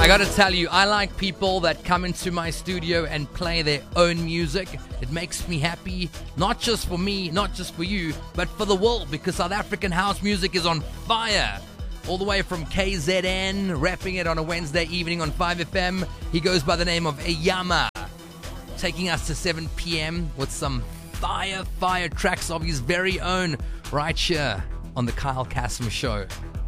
gotta tell you, I like people that come into my studio and play their own music. It makes me happy, not just for me, not just for you, but for the world, because South African house music is on fire. All the way from KZN, rapping it on a Wednesday evening on 5FM. He goes by the name of Eyama, taking us to 7 p.m. with some fire tracks of his very own right here on the Kyle Kassem Show.